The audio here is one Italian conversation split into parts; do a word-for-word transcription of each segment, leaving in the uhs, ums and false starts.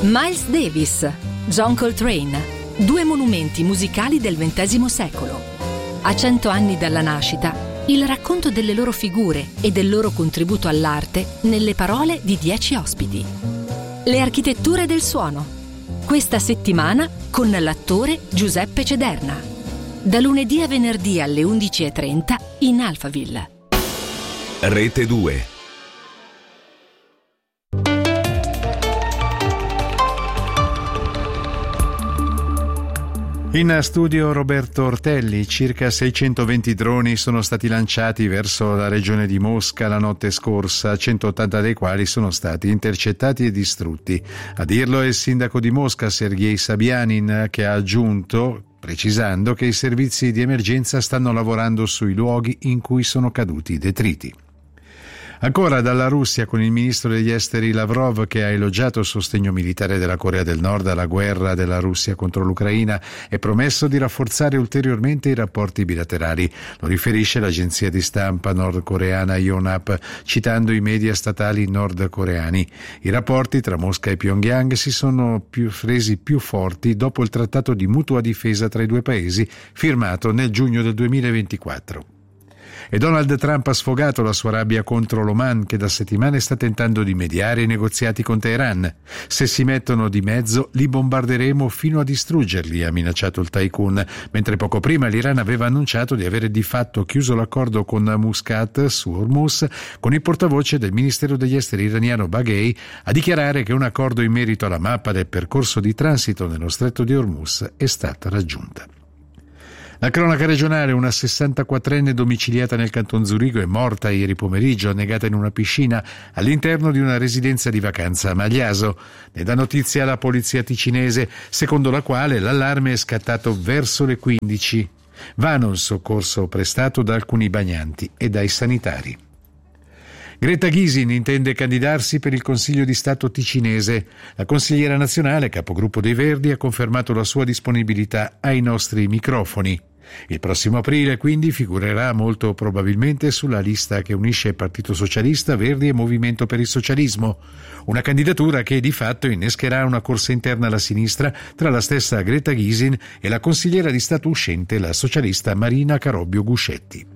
Miles Davis, John Coltrane, due monumenti musicali del ventesimo secolo. A cento anni dalla nascita, il racconto delle loro figure e del loro contributo all'arte nelle parole di dieci ospiti. Le architetture del suono. Questa settimana con l'attore Giuseppe Cederna. Da lunedì a venerdì alle undici e trenta in Alphaville. Rete due. In studio Roberto Ortelli. Circa seicentoventi droni sono stati lanciati verso la regione di Mosca la notte scorsa, centottanta dei quali sono stati intercettati e distrutti. A dirlo è il sindaco di Mosca, Sergei Sabianin, che ha aggiunto, precisando che i servizi di emergenza stanno lavorando sui luoghi in cui sono caduti i detriti. Ancora dalla Russia, con il ministro degli esteri Lavrov, che ha elogiato il sostegno militare della Corea del Nord alla guerra della Russia contro l'Ucraina e promesso di rafforzare ulteriormente i rapporti bilaterali. Lo riferisce l'agenzia di stampa nordcoreana Yonhap, citando i media statali nordcoreani. I rapporti tra Mosca e Pyongyang si sono più resi più forti dopo il trattato di mutua difesa tra i due paesi, firmato nel giugno del duemilaventiquattro. E Donald Trump ha sfogato la sua rabbia contro l'Oman, che da settimane sta tentando di mediare i negoziati con Teheran. Se si mettono di mezzo, li bombarderemo fino a distruggerli, ha minacciato il tycoon, mentre poco prima l'Iran aveva annunciato di avere di fatto chiuso l'accordo con Muscat su Hormuz, con il portavoce del Ministero degli Esteri iraniano Baghei a dichiarare che un accordo in merito alla mappa del percorso di transito nello stretto di Hormuz è stata raggiunta. La cronaca regionale: una sessantaquattrenne domiciliata nel canton Zurigo è morta ieri pomeriggio annegata in una piscina all'interno di una residenza di vacanza a Magliaso. Ne dà notizia la polizia ticinese, secondo la quale l'allarme è scattato verso le quindici. Vano il soccorso prestato da alcuni bagnanti e dai sanitari. Greta Gysin intende candidarsi per il Consiglio di Stato ticinese. La consigliera nazionale, capogruppo dei Verdi, ha confermato la sua disponibilità ai nostri microfoni. Il prossimo aprile, quindi, figurerà molto probabilmente sulla lista che unisce il Partito Socialista, Verdi e Movimento per il Socialismo. Una candidatura che di fatto innescherà una corsa interna alla sinistra tra la stessa Greta Gysin e la consigliera di Stato uscente, la socialista Marina Carobbio Guscetti.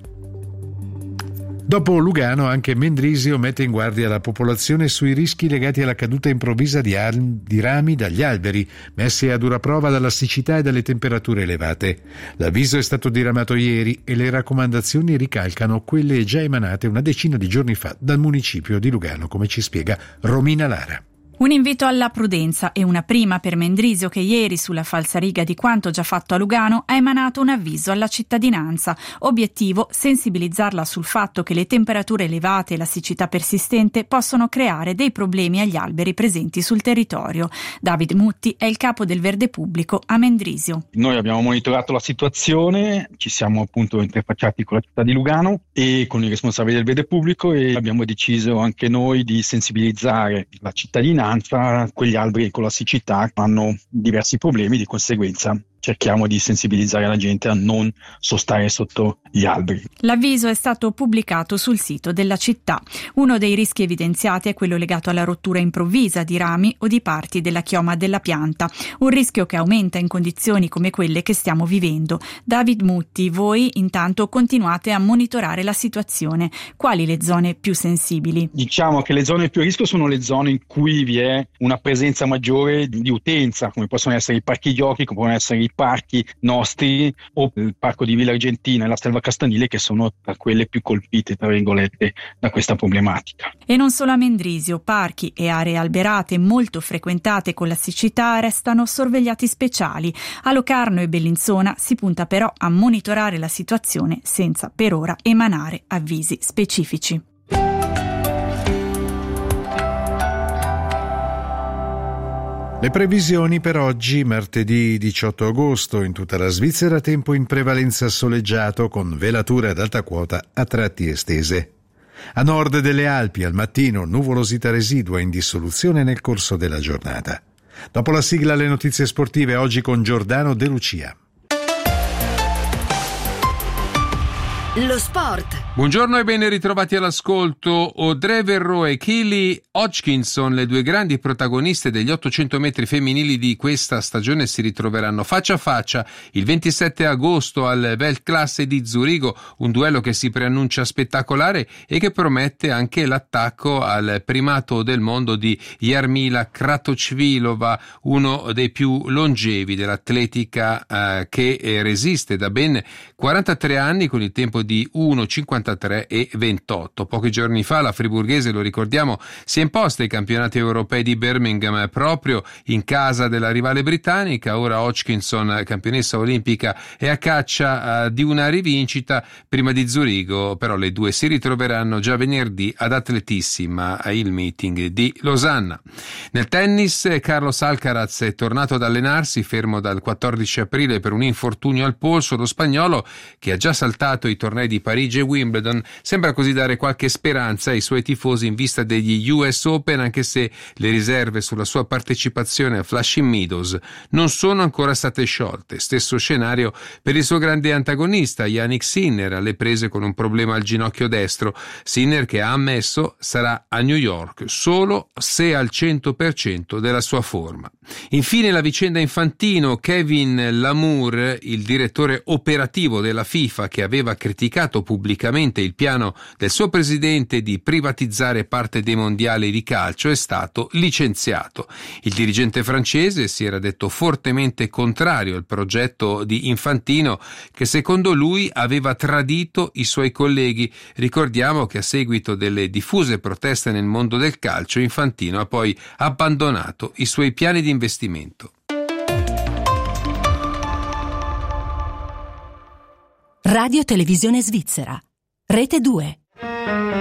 Dopo Lugano, anche Mendrisio mette in guardia la popolazione sui rischi legati alla caduta improvvisa di, ar- di rami dagli alberi, messi a dura prova dalla siccità e dalle temperature elevate. L'avviso è stato diramato ieri e le raccomandazioni ricalcano quelle già emanate una decina di giorni fa dal municipio di Lugano, come ci spiega Romina Lara. Un invito alla prudenza e una prima per Mendrisio, che ieri, sulla falsariga di quanto già fatto a Lugano, ha emanato un avviso alla cittadinanza. Obiettivo: sensibilizzarla sul fatto che le temperature elevate e la siccità persistente possono creare dei problemi agli alberi presenti sul territorio. David Mutti è il capo del Verde Pubblico a Mendrisio. Noi abbiamo monitorato la situazione, ci siamo appunto interfacciati con la città di Lugano e con i responsabili del Verde Pubblico e abbiamo deciso anche noi di sensibilizzare la cittadinanza. Quegli alberi con la siccità hanno diversi problemi, di conseguenza cerchiamo di sensibilizzare la gente a non sostare sotto gli alberi. L'avviso è stato pubblicato sul sito della città. Uno dei rischi evidenziati è quello legato alla rottura improvvisa di rami o di parti della chioma della pianta, un rischio che aumenta in condizioni come quelle che stiamo vivendo. David Mutti, voi intanto continuate a monitorare la situazione. Quali le zone più sensibili? Diciamo che le zone più a rischio sono le zone in cui vi è una presenza maggiore di utenza, come possono essere i parchi giochi, come possono essere i parchi nostri o il parco di Villa Argentina e la Selva Castanile, che sono tra quelle più colpite, tra virgolette, da questa problematica. E non solo a Mendrisio, parchi e aree alberate molto frequentate con la siccità restano sorvegliati speciali. A Locarno e Bellinzona si punta però a monitorare la situazione senza per ora emanare avvisi specifici. Le previsioni per oggi, martedì diciotto agosto: in tutta la Svizzera tempo in prevalenza soleggiato con velature ad alta quota a tratti estese. A nord delle Alpi al mattino nuvolosità residua in dissoluzione nel corso della giornata. Dopo la sigla le notizie sportive, oggi con Giordano De Lucia. Lo sport. Buongiorno e ben ritrovati all'ascolto. Audrey Verreaux e Keely Hodgkinson, le due grandi protagoniste degli ottocento metri femminili di questa stagione, si ritroveranno faccia a faccia il ventisette agosto al Weltklasse di Zurigo, un duello che si preannuncia spettacolare e che promette anche l'attacco al primato del mondo di Jarmila Kratochvílová, uno dei più longevi dell'atletica eh, che resiste da ben quarantatré anni con il tempo di uno cinquantatré e ventotto. Pochi giorni fa la friburghese, lo ricordiamo, si è imposta ai campionati europei di Birmingham proprio in casa della rivale britannica. Ora Hodgkinson, campionessa olimpica, è a caccia uh, di una rivincita prima di Zurigo, però le due si ritroveranno già venerdì ad Atletissima, il meeting di Losanna. Nel tennis, Carlos Alcaraz è tornato ad allenarsi, fermo dal quattordici aprile per un infortunio al polso. Lo spagnolo, che ha già saltato i tornei di Parigi e Wimbledon, sembra così dare qualche speranza ai suoi tifosi in vista degli U S Open, anche se le riserve sulla sua partecipazione a Flushing Meadows non sono ancora state sciolte. Stesso scenario per il suo grande antagonista Jannik Sinner, alle prese con un problema al ginocchio destro. Sinner, che ha ammesso, sarà a New York solo se al cento per cento della sua forma. Infine la vicenda Infantino. Kevin Lamour, il direttore operativo della FIFA, che aveva criticato pubblicamente il piano del suo presidente di privatizzare parte dei mondiali di calcio, è stato licenziato. Il dirigente francese si era detto fortemente contrario al progetto di Infantino, che secondo lui aveva tradito i suoi colleghi. Ricordiamo che a seguito delle diffuse proteste nel mondo del calcio, Infantino ha poi abbandonato i suoi piani di investimento. Radio Televisione Svizzera, Rete due.